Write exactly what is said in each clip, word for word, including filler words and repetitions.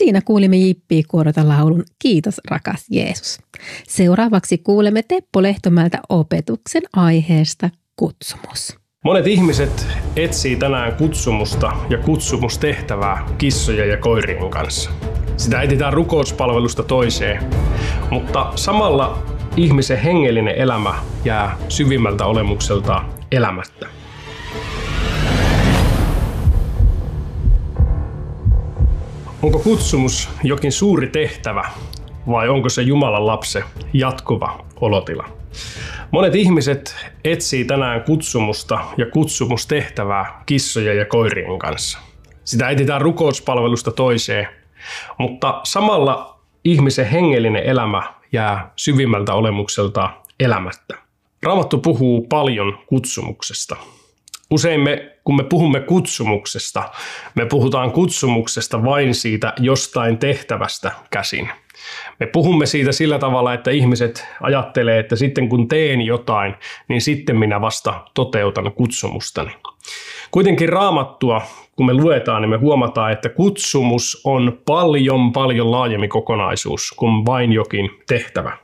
siinä kuulimme Jippi kuorota laulun Kiitos rakas Jeesus. Seuraavaksi kuulemme Teppo Lehtomäeltä opetuksen aiheesta kutsumus. Monet ihmiset etsii tänään kutsumusta ja kutsumustehtävää kissojen ja koirien kanssa. Sitä etsitään rukouspalvelusta toiseen, mutta samalla ihmisen hengellinen elämä jää syvimmältä olemukselta elämättä. Onko kutsumus jokin suuri tehtävä vai onko se Jumalan lapsen jatkuva olotila? Monet ihmiset etsii tänään kutsumusta ja kutsumustehtävää kissojen ja koirien kanssa. Sitä etsitään rukouspalvelusta toiseen, mutta samalla ihmisen hengellinen elämä jää syvimmältä olemukselta elämättä. Raamattu puhuu paljon kutsumuksesta. Usein me, kun me puhumme kutsumuksesta, me puhutaan kutsumuksesta vain siitä jostain tehtävästä käsin. Me puhumme siitä sillä tavalla, että ihmiset ajattelee, että sitten kun teen jotain, niin sitten minä vasta toteutan kutsumustani. Kuitenkin Raamattua, kun me luetaan, niin me huomataan, että kutsumus on paljon, paljon laajempi kokonaisuus kuin vain jokin tehtävä.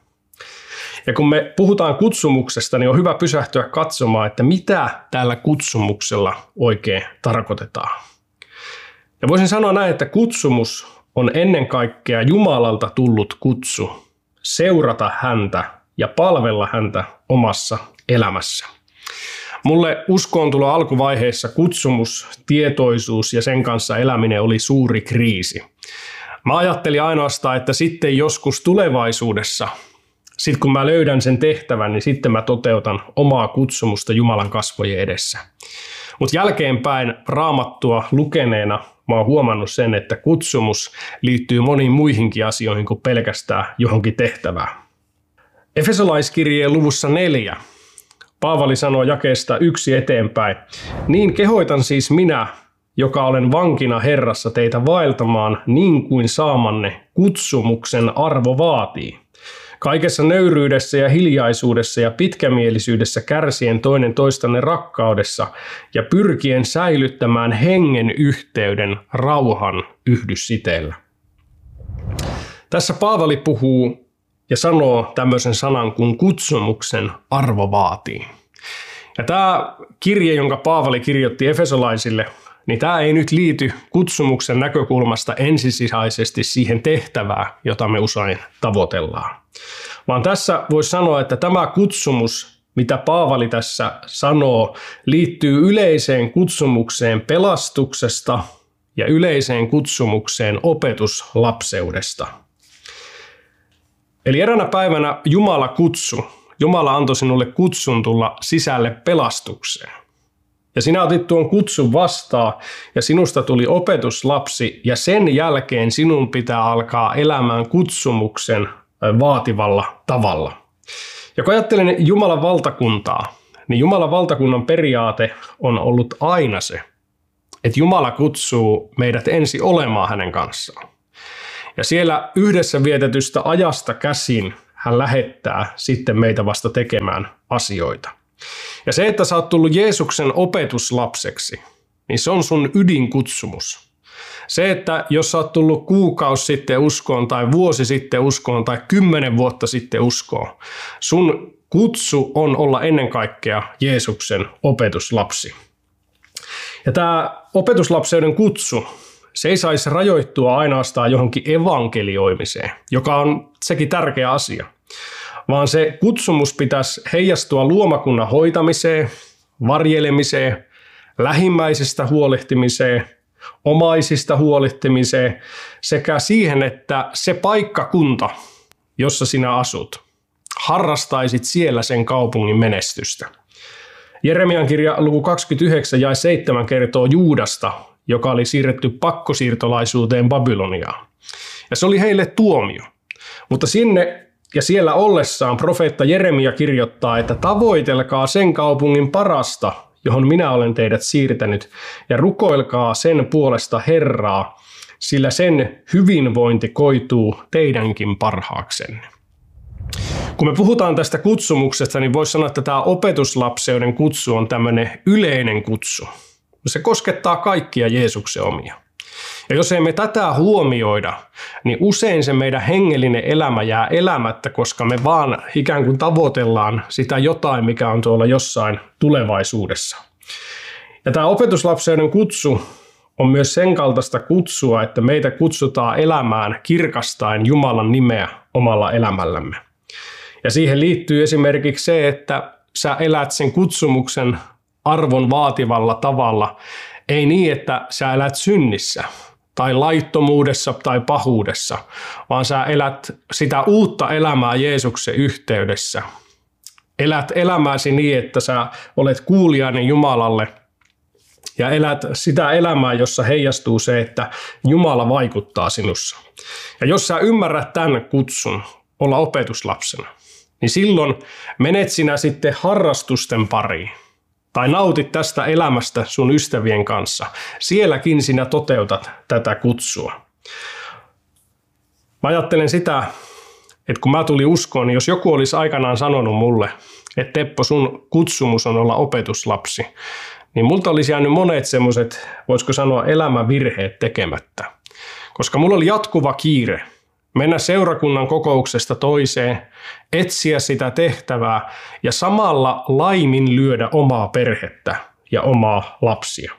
Ja kun me puhutaan kutsumuksesta, niin on hyvä pysähtyä katsomaan, että mitä tällä kutsumuksella oikein tarkoitetaan. Ja voisin sanoa näin, että kutsumus on ennen kaikkea Jumalalta tullut kutsu seurata häntä ja palvella häntä omassa elämässä. Mulle uskoon tulo alkuvaiheessa kutsumus, tietoisuus ja sen kanssa eläminen oli suuri kriisi. Mä ajattelin ainoastaan, että sitten joskus tulevaisuudessa, sitten kun mä löydän sen tehtävän, niin sitten mä toteutan omaa kutsumusta Jumalan kasvojen edessä. Mutta jälkeenpäin Raamattua lukeneena mä oon huomannut sen, että kutsumus liittyy moniin muihinkin asioihin kuin pelkästään johonkin tehtävään. Efesolaiskirjeen luvussa neljä Paavali sanoo jakeesta yksi eteenpäin. Niin kehoitan siis minä, joka olen vankina Herrassa teitä vaeltamaan niin kuin saamanne kutsumuksen arvo vaatii. Kaikessa nöyryydessä ja hiljaisuudessa ja pitkämielisyydessä kärsien toinen toistanne rakkaudessa ja pyrkien säilyttämään hengen yhteyden rauhan yhdyssiteellä. Tässä Paavali puhuu ja sanoo tämmöisen sanan kuin kutsumuksen arvo vaatii. Ja tämä kirje, jonka Paavali kirjoitti efesolaisille, niin tämä ei nyt liity kutsumuksen näkökulmasta ensisijaisesti siihen tehtävään, jota me usein tavoitellaan. Vaan tässä voisi sanoa, että tämä kutsumus, mitä Paavali tässä sanoo, liittyy yleiseen kutsumukseen pelastuksesta ja yleiseen kutsumukseen opetuslapseudesta. Eli eräänä päivänä Jumala kutsu. Jumala antoi sinulle kutsun tulla sisälle pelastukseen. Ja sinä otit tuon kutsun vastaan ja sinusta tuli opetuslapsi ja sen jälkeen sinun pitää alkaa elämään kutsumuksen vaativalla tavalla. Ja kun ajattelen Jumalan valtakuntaa, niin Jumalan valtakunnan periaate on ollut aina se, että Jumala kutsuu meidät ensin olemaan hänen kanssaan. Ja siellä yhdessä vietetystä ajasta käsin hän lähettää sitten meitä vasta tekemään asioita. Ja se, että sä oot tullut Jeesuksen opetuslapseksi, niin se on sun ydinkutsumus. Se, että jos sä oot tullut kuukausi sitten uskoon tai vuosi sitten uskoon tai kymmenen vuotta sitten uskoon, sun kutsu on olla ennen kaikkea Jeesuksen opetuslapsi. Ja tämä opetuslapseuden kutsu, se ei saisi rajoittua ainoastaan johonkin evankelioimiseen, joka on sekin tärkeä asia, vaan se kutsumus pitäisi heijastua luomakunnan hoitamiseen, varjelemiseen, lähimmäisestä huolehtimiseen, omaisista huolehtimiseen sekä siihen, että se paikkakunta, jossa sinä asut, harrastaisit siellä sen kaupungin menestystä. Jeremian kirja luku kaksikymmentäyhdeksän jae seitsemän kertoo Juudasta, joka oli siirretty pakkosiirtolaisuuteen Babyloniaan. Ja se oli heille tuomio. Mutta sinne ja siellä ollessaan profeetta Jeremia kirjoittaa, että tavoitelkaa sen kaupungin parasta, johon minä olen teidät siirtänyt, ja rukoilkaa sen puolesta Herraa, sillä sen hyvinvointi koituu teidänkin parhaaksenne. Kun me puhutaan tästä kutsumuksesta, niin voisi sanoa, että tämä opetuslapseuden kutsu on tämmöinen yleinen kutsu. Se koskettaa kaikkia Jeesuksen omia. Ja jos emme tätä huomioida, niin usein se meidän hengellinen elämä jää elämättä, koska me vaan ikään kuin tavoitellaan sitä jotain, mikä on tuolla jossain tulevaisuudessa. Ja tämä opetuslapseuden kutsu on myös sen kaltaista kutsua, että meitä kutsutaan elämään kirkastaen Jumalan nimeä omalla elämällämme. Ja siihen liittyy esimerkiksi se, että sä elät sen kutsumuksen arvon vaativalla tavalla, ei niin, että sä elät synnissä tai laittomuudessa tai pahuudessa, vaan sä elät sitä uutta elämää Jeesuksen yhteydessä. Elät elämääsi niin, että sä olet kuulijainen Jumalalle ja elät sitä elämää, jossa heijastuu se, että Jumala vaikuttaa sinussa. Ja jos sä ymmärrät tämän kutsun olla opetuslapsena, niin silloin menet sinä sitten harrastusten pariin tai nautit tästä elämästä sun ystävien kanssa. Sielläkin sinä toteutat tätä kutsua. Mä ajattelen sitä, että kun mä tulin uskoon, niin jos joku olisi aikanaan sanonut mulle, että Teppo, sun kutsumus on olla opetuslapsi, niin multa olisi jäänyt monet semmoiset, voisiko sanoa, elämävirheet tekemättä. Koska mulla oli jatkuva kiire mennä seurakunnan kokouksesta toiseen, etsiä sitä tehtävää ja samalla laiminlyödä omaa perhettä ja omaa lapsia.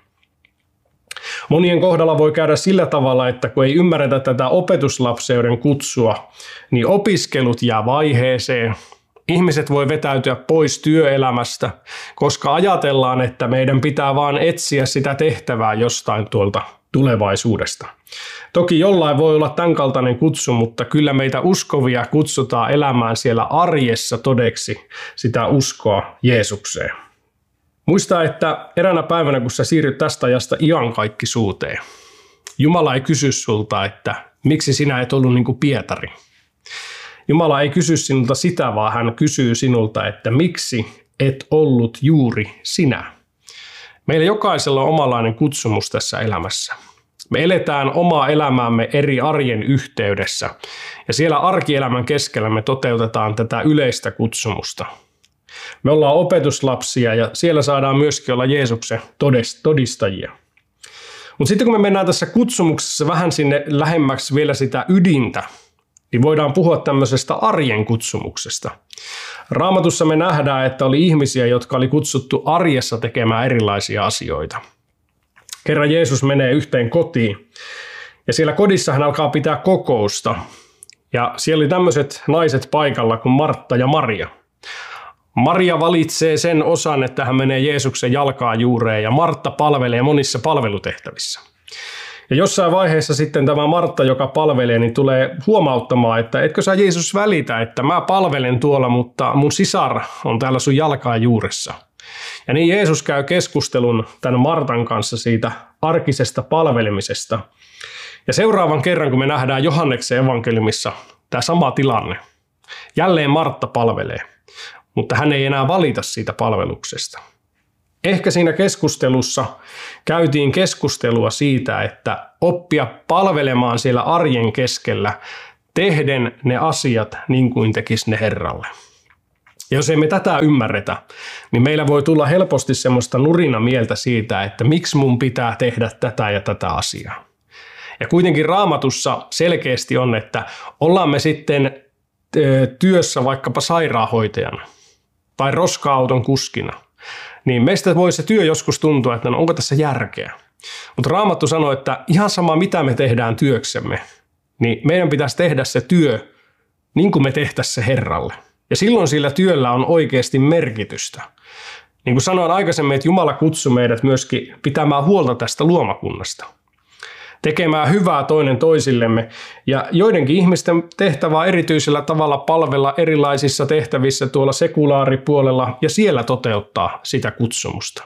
Monien kohdalla voi käydä sillä tavalla, että kun ei ymmärretä tätä opetuslapseuden kutsua, niin opiskelut jää vaiheeseen. Ihmiset voi vetäytyä pois työelämästä, koska ajatellaan, että meidän pitää vaan etsiä sitä tehtävää jostain tuolta tulevaisuudesta. Toki jollain voi olla tämän kaltainen kutsu, mutta kyllä meitä uskovia kutsutaan elämään siellä arjessa todeksi sitä uskoa Jeesukseen. Muista, että eräänä päivänä, kun sä siirryt tästä ajasta iankaikkisuuteen, Jumala ei kysy sulta, että miksi sinä et ollut niin kuin Pietari. Jumala ei kysy sinulta sitä, vaan hän kysyy sinulta, että miksi et ollut juuri sinä. Meillä jokaisella on omanlainen kutsumus tässä elämässä. Me eletään omaa elämäämme eri arjen yhteydessä ja siellä arkielämän keskellä me toteutetaan tätä yleistä kutsumusta. Me ollaan opetuslapsia ja siellä saadaan myöskin olla Jeesuksen todistajia. Mutta sitten kun me mennään tässä kutsumuksessa vähän sinne lähemmäksi vielä sitä ydintä, niin voidaan puhua tämmöisestä arjen kutsumuksesta. Raamatussa me nähdään, että oli ihmisiä, jotka oli kutsuttu arjessa tekemään erilaisia asioita. Kerran Jeesus menee yhteen kotiin ja siellä kodissa hän alkaa pitää kokousta. Ja siellä oli tämmöiset naiset paikalla kuin Martta ja Maria. Maria valitsee sen osan, että hän menee Jeesuksen jalkaan juureen ja Martta palvelee monissa palvelutehtävissä. Ja jossain vaiheessa sitten tämä Martta, joka palvelee, niin tulee huomauttamaan, että etkö sä Jeesus välitä, että mä palvelen tuolla, mutta mun sisar on täällä sun jalkaan juuressa. Ja niin Jeesus käy keskustelun tämän Martan kanssa siitä arkisesta palvelemisesta. Ja seuraavan kerran, kun me nähdään Johanneksen evankeliumissa tämä sama tilanne, jälleen Martta palvelee, mutta hän ei enää valita siitä palveluksesta. Ehkä siinä keskustelussa käytiin keskustelua siitä, että oppia palvelemaan siellä arjen keskellä, tehden ne asiat niin kuin tekisi ne Herralle. Ja jos emme tätä ymmärretä, niin meillä voi tulla helposti semmoista nurina mieltä siitä, että miksi mun pitää tehdä tätä ja tätä asiaa. Ja kuitenkin Raamatussa selkeästi on, että ollaan me sitten työssä vaikkapa sairaanhoitajana tai roska-auton kuskina, niin meistä voi se työ joskus tuntua, että no onko tässä järkeä. Mutta Raamattu sanoo, että ihan sama mitä me tehdään työksemme, niin meidän pitäisi tehdä se työ niin kuin me tehtäisiin se Herralle. Ja silloin sillä työllä on oikeasti merkitystä. Niin kuin sanoin aikaisemmin, että Jumala kutsui meidät myöskin pitämään huolta tästä luomakunnasta. Tekemään hyvää toinen toisillemme ja joidenkin ihmisten tehtävä on erityisellä tavalla palvella erilaisissa tehtävissä tuolla sekulaaripuolella ja siellä toteuttaa sitä kutsumusta.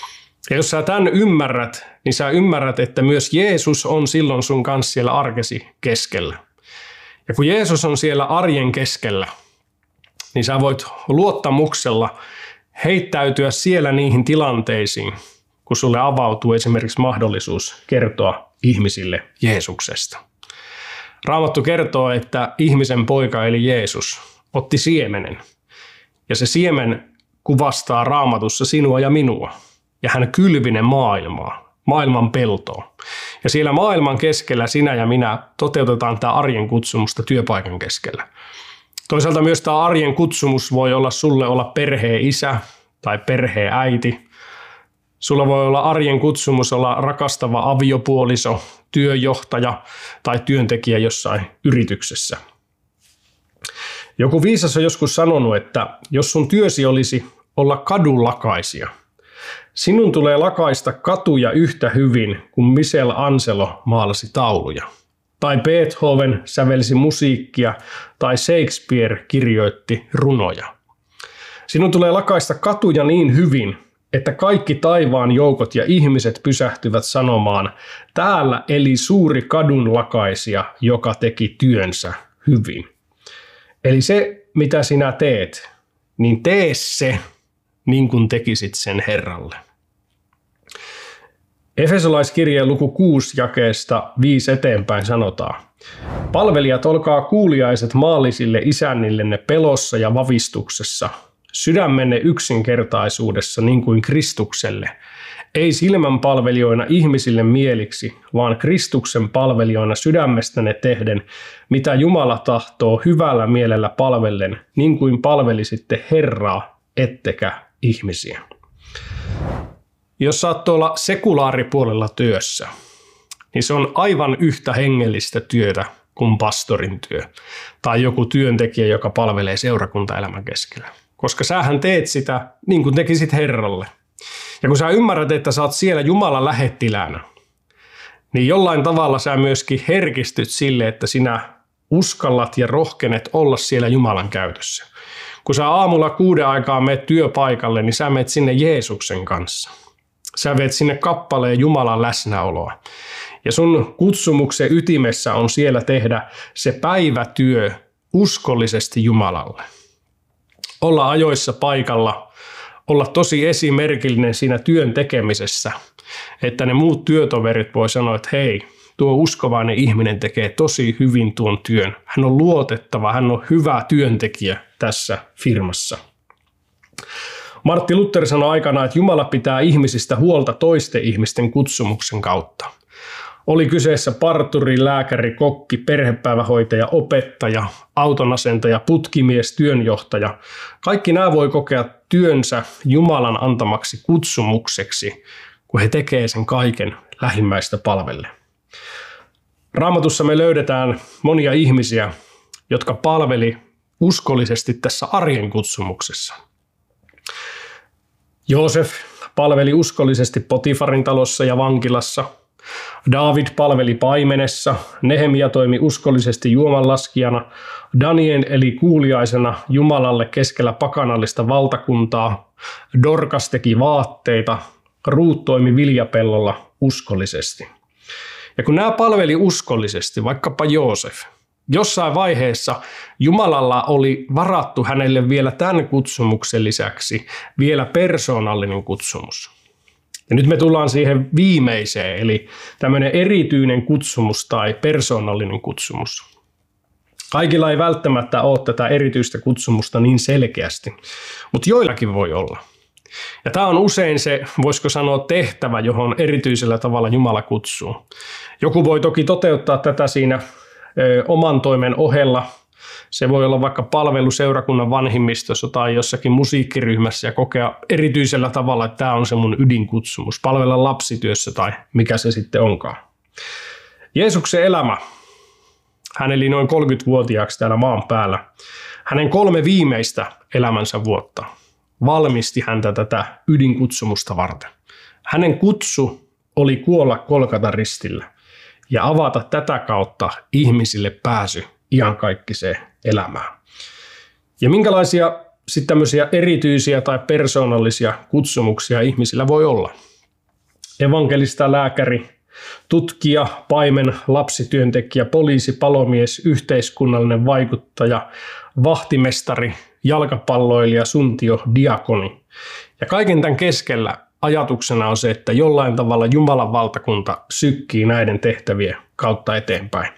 Ja jos sä tämän ymmärrät, niin sä ymmärrät, että myös Jeesus on silloin sun kanssa siellä arkesi keskellä. Ja kun Jeesus on siellä arjen keskellä, niin sä voit luottamuksella heittäytyä siellä niihin tilanteisiin, kun sulle avautuu esimerkiksi mahdollisuus kertoa ihmisille Jeesuksesta. Raamattu kertoo, että ihmisen poika eli Jeesus otti siemenen. Ja se siemen kuvastaa Raamatussa sinua ja minua. Ja hän kylvi ne maailmaa. maailman peltoon. Ja siellä maailman keskellä sinä ja minä toteutetaan tämä arjen kutsumusta työpaikan keskellä. Toisaalta myös tämä arjen kutsumus voi olla sulle olla perheen isä tai perheen äiti. Sulla voi olla arjen kutsumus olla rakastava aviopuoliso, työjohtaja tai työntekijä jossain yrityksessä. Joku viisas on joskus sanonut, että jos sun työsi olisi olla kadunlakaisia, sinun tulee lakaista katuja yhtä hyvin kuin Michelangelo maalasi tauluja. Tai Beethoven sävelsi musiikkia tai Shakespeare kirjoitti runoja. Sinun tulee lakaista katuja niin hyvin, että kaikki taivaan joukot ja ihmiset pysähtyvät sanomaan, täällä eli suuri kadunlakaisija, joka teki työnsä hyvin. Eli se, mitä sinä teet, niin tee se niin kuin tekisit sen Herralle. Efesolaiskirjeen luku kuusi jakeesta viisi eteenpäin sanotaan, palvelijat, olkaa kuuliaiset maallisille isännillenne pelossa ja vavistuksessa, sydämenne yksinkertaisuudessa niin kuin Kristukselle, ei silmänpalvelijoina ihmisille mieliksi, vaan Kristuksen palvelijoina sydämestänne tehden, mitä Jumala tahtoo hyvällä mielellä palvellen, niin kuin palvelisitte Herraa, ettekä ihmisiä. Jos saat tuolla sekulaaripuolella työssä, niin se on aivan yhtä hengellistä työtä kuin pastorin työ tai joku työntekijä, joka palvelee seurakuntaelämän keskellä. Koska sähän teet sitä niin kuin tekisit Herralle. Ja kun sä ymmärrät, että sä oot siellä Jumalan lähettiläänä, niin jollain tavalla sä myöskin herkistyt sille, että sinä uskallat ja rohkenet olla siellä Jumalan käytössä. Kun sä aamulla kuuden aikaa meet työpaikalle, niin sä meet sinne Jeesuksen kanssa. Sä veet sinne kappaleen Jumalan läsnäoloa. Ja sun kutsumuksen ytimessä on siellä tehdä se päivätyö uskollisesti Jumalalle. Olla ajoissa paikalla, olla tosi esimerkillinen siinä työn tekemisessä, että ne muut työtoverit voi sanoa, että hei, tuo uskovainen ihminen tekee tosi hyvin tuon työn. Hän on luotettava, hän on hyvä työntekijä tässä firmassa. Martti Luther sanoi aikanaan, että Jumala pitää ihmisistä huolta toisten ihmisten kutsumuksen kautta. Oli kyseessä parturi, lääkäri, kokki, perhepäivähoitaja, opettaja, autonasentaja, putkimies, työnjohtaja. Kaikki nämä voi kokea työnsä Jumalan antamaksi kutsumukseksi, kun he tekee sen kaiken lähimmäistä palvelle. Raamatussa me löydetään monia ihmisiä, jotka palveli uskollisesti tässä arjen kutsumuksessa. Joosef palveli uskollisesti Potifarin talossa ja vankilassa. Daavid palveli paimenessa, Nehemia toimi uskollisesti juomanlaskijana, Daniel eli kuuliaisena Jumalalle keskellä pakanallista valtakuntaa, Dorkas teki vaatteita, Ruut toimi viljapellolla uskollisesti. Ja kun nämä palveli uskollisesti, vaikkapa Joosef, jossain vaiheessa Jumalalla oli varattu hänelle vielä tämän kutsumuksen lisäksi vielä persoonallinen kutsumus. Ja nyt me tullaan siihen viimeiseen, eli tämmöinen erityinen kutsumus tai persoonallinen kutsumus. Kaikilla ei välttämättä ole tätä erityistä kutsumusta niin selkeästi, mutta joillakin voi olla. Ja tämä on usein se, voisiko sanoa, tehtävä, johon erityisellä tavalla Jumala kutsuu. Joku voi toki toteuttaa tätä siinä ö, oman toimen ohella. Se voi olla vaikka palvelu seurakunnan vanhimmistossa tai jossakin musiikkiryhmässä ja kokea erityisellä tavalla, että tämä on se mun ydinkutsumus. Palvella lapsityössä tai mikä se sitten onkaan. Jeesuksen elämä, hän eli noin kolmekymmentävuotiaaksi täällä maan päällä. Hänen kolme viimeistä elämänsä vuotta valmisti häntä tätä ydinkutsumusta varten. Hänen kutsu oli kuolla Golgatan ristillä ja avata tätä kautta ihmisille pääsy iankaikkiseen elämään. Ja minkälaisia sitten tämmöisiä erityisiä tai persoonallisia kutsumuksia ihmisillä voi olla? Evankelista, lääkäri, tutkija, paimen, lapsityöntekijä, poliisi, palomies, yhteiskunnallinen vaikuttaja, vahtimestari, jalkapalloilija, suntio, diakoni. Ja kaiken tämän keskellä ajatuksena on se, että jollain tavalla Jumalan valtakunta sykkii näiden tehtävien kautta eteenpäin.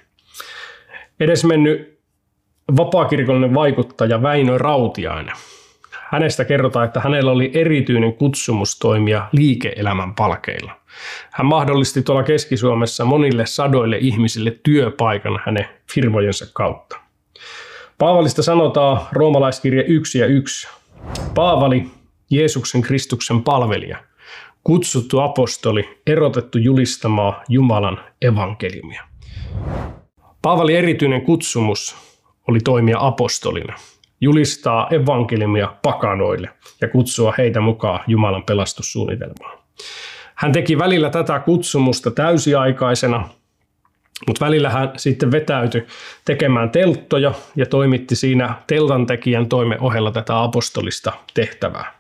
Edesmennyt vapaakirkollinen vaikuttaja Väinö Rautiainen. Hänestä kerrotaan, että hänellä oli erityinen kutsumus toimia liike-elämän palkeilla. Hän mahdollisti tuolla Keski-Suomessa monille sadoille ihmisille työpaikan hänen firmojensa kautta. Paavalista sanotaan roomalaiskirje yksi ja yksi. Paavali, Jeesuksen Kristuksen palvelija, kutsuttu apostoli, erotettu julistamaan Jumalan evankeliumia. Paavalin erityinen kutsumus oli toimia apostolina, julistaa evankeliumia pakanoille ja kutsua heitä mukaan Jumalan pelastussuunnitelmaan. Hän teki välillä tätä kutsumusta täysiaikaisena, mutta välillä hän sitten vetäytyi tekemään telttoja ja toimitti siinä teltantekijän toimen ohella tätä apostolista tehtävää.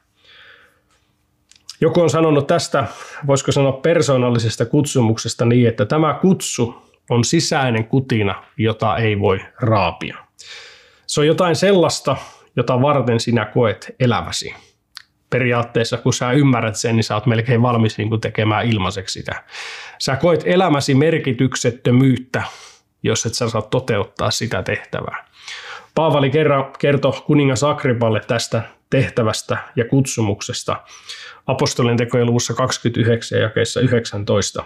Joku on sanonut tästä, voisiko sanoa persoonallisesta kutsumuksesta niin, että tämä kutsu on sisäinen kutina, jota ei voi raapia. Se on jotain sellaista, jota varten sinä koet eläväsi. Periaatteessa, kun sä ymmärrät sen, niin sä oot melkein valmis niin kuin tekemään ilmaiseksi sitä. Sä koet elämäsi merkityksettömyyttä, jos et sä saa toteuttaa sitä tehtävää. Paavali kerran kertoi kuningas Agripalle tästä tehtävästä ja kutsumuksesta apostolien tekojen luvussa kaksikymmentäyhdeksän jakeessa yhdeksäntoista.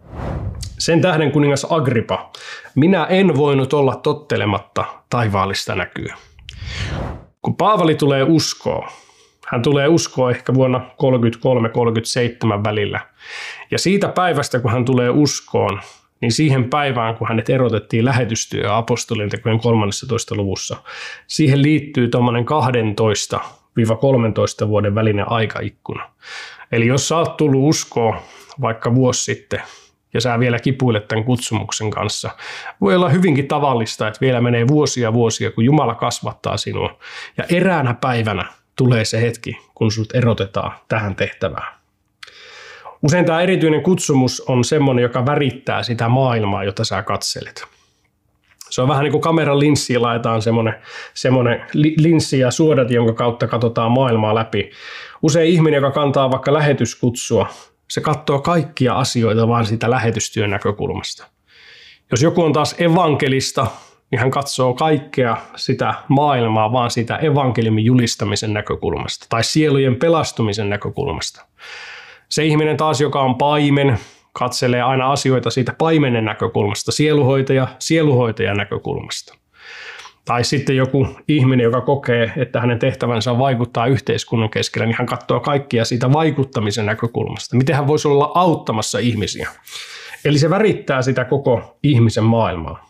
Sen tähden kuningas Agrippa, minä en voinut olla tottelematta taivaallista näkyä. Kun Paavali tulee uskoon, hän tulee uskoon ehkä vuonna kolmekymmentäkolme kolmekymmentäseitsemän välillä. Ja siitä päivästä, kun hän tulee uskoon, niin siihen päivään, kun hänet erotettiin lähetystyö apostolien tekojen kolmannessatoista luvussa, siihen liittyy tuommoinen kaksitoista kolmetoista vuoden välinen aikaikkuna. Eli jos sä oot tullut uskoon vaikka vuosi sitten, ja sä vielä kipuilet tämän kutsumuksen kanssa, voi olla hyvinkin tavallista, että vielä menee vuosia vuosia, kun Jumala kasvattaa sinua. Ja eräänä päivänä tulee se hetki, kun sut erotetaan tähän tehtävään. Usein tämä erityinen kutsumus on semmoinen, joka värittää sitä maailmaa, jota sä katselet. Se on vähän niin kuin kameran linssiin laitetaan semmoinen, semmoinen linssi ja suodat, jonka kautta katsotaan maailmaa läpi. Usein ihminen, joka kantaa vaikka lähetyskutsua, se katsoo kaikkia asioita vaan siitä lähetystyön näkökulmasta. Jos joku on taas evankelista, niin hän katsoo kaikkea sitä maailmaa vaan siitä evankeliumin julistamisen näkökulmasta tai sielujen pelastumisen näkökulmasta. Se ihminen taas, joka on paimen, katselee aina asioita siitä paimenen näkökulmasta, sieluhoitaja, sieluhoitajan näkökulmasta. Tai sitten joku ihminen, joka kokee, että hänen tehtävänsä on vaikuttaa yhteiskunnan keskellä, niin hän katsoo kaikkia siitä vaikuttamisen näkökulmasta. Miten hän voisi olla auttamassa ihmisiä. Eli se värittää sitä koko ihmisen maailmaa.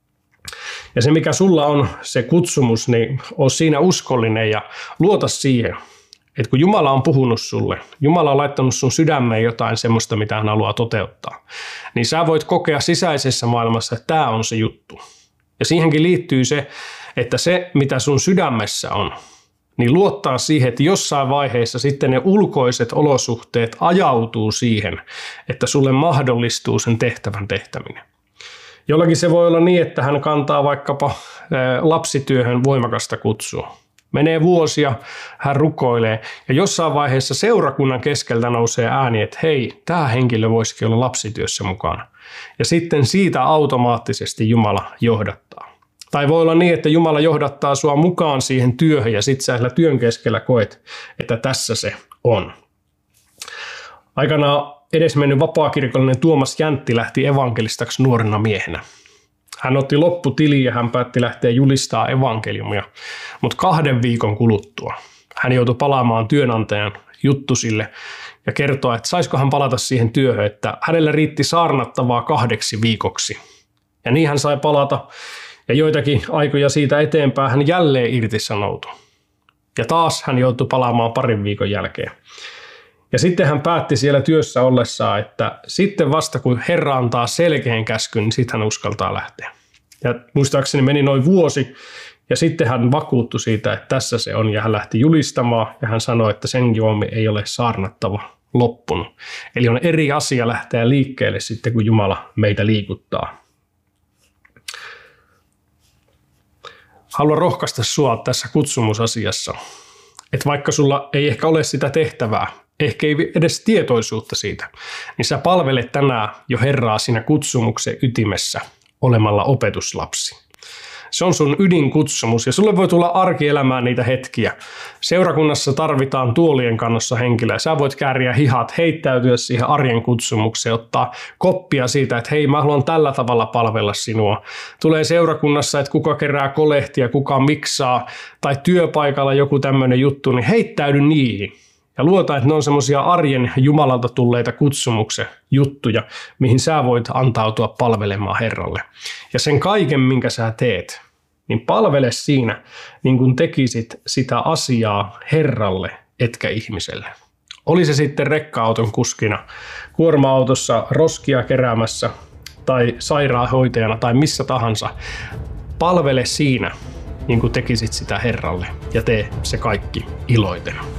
Ja se, mikä sulla on se kutsumus, niin on siinä uskollinen ja luota siihen, että kun Jumala on puhunut sulle, Jumala on laittanut sun sydämeen jotain semmoista, mitä hän haluaa toteuttaa, niin sä voit kokea sisäisessä maailmassa, että tämä on se juttu. Ja siihenkin liittyy se, että se, mitä sun sydämessä on, niin luottaa siihen, että jossain vaiheessa sitten ne ulkoiset olosuhteet ajautuu siihen, että sulle mahdollistuu sen tehtävän tehtäminen. Jollakin se voi olla niin, että hän kantaa vaikkapa lapsityöhön voimakasta kutsua. Menee vuosia, hän rukoilee ja jossain vaiheessa seurakunnan keskeltä nousee ääni, että hei, tämä henkilö voisikin olla lapsityössä mukana. Ja sitten siitä automaattisesti Jumala johdattaa. Tai voi olla niin, että Jumala johdattaa sua mukaan siihen työhön ja sitten sä työn keskellä koet, että tässä se on. Aikanaan edesmennyt vapaakirkollinen Tuomas Jäntti lähti evankelistaksi nuorena miehenä. Hän otti lopputiliin ja hän päätti lähteä julistaa evankeliumia, mutta kahden viikon kuluttua hän joutui palaamaan työnantajan juttusille ja kertoa, että saisiko hän palata siihen työhön, että hänellä riitti saarnattavaa kahdeksi viikoksi. Ja niin hän sai palata ja joitakin aikoja siitä eteenpäin hän jälleen irtisanoutui. Ja taas hän joutui palaamaan parin viikon jälkeen. Ja sitten hän päätti siellä työssä ollessaan, että sitten vasta kun Herra antaa selkeän käskyn, niin sitten hän uskaltaa lähteä. Ja muistaakseni meni noin vuosi ja sitten hän vakuuttui siitä, että tässä se on ja hän lähti julistamaan ja hän sanoi, että sen juomi ei ole saarnattava loppunut. Eli on eri asia lähteä liikkeelle sitten, kun Jumala meitä liikuttaa. Haluan rohkaista sua tässä kutsumusasiassa, että vaikka sulla ei ehkä ole sitä tehtävää, ehkä ei edes tietoisuutta siitä, niin sä palvelet tänään jo Herraa siinä kutsumuksen ytimessä olemalla opetuslapsi. Se on sun ydinkutsumus ja sulle voi tulla arkielämään niitä hetkiä. Seurakunnassa tarvitaan tuolien kannossa henkilöä. Sä voit kääriä hihat, heittäytyä siihen arjen kutsumukseen, ottaa koppia siitä, että hei, mä haluan tällä tavalla palvella sinua. Tulee seurakunnassa, että kuka kerää kolehtia, kuka miksaa tai työpaikalla joku tämmöinen juttu, niin heittäydy niihin. Ja luota, että ne on semmoisia arjen Jumalalta tulleita kutsumuksen juttuja, mihin sä voit antautua palvelemaan Herralle. Ja sen kaiken, minkä sä teet, niin palvele siinä, niin kuin tekisit sitä asiaa Herralle, etkä ihmiselle. Oli se sitten rekka-auton kuskina, kuorma-autossa roskia keräämässä tai sairaanhoitajana tai missä tahansa. Palvele siinä, niin kuin tekisit sitä Herralle ja tee se kaikki iloiten.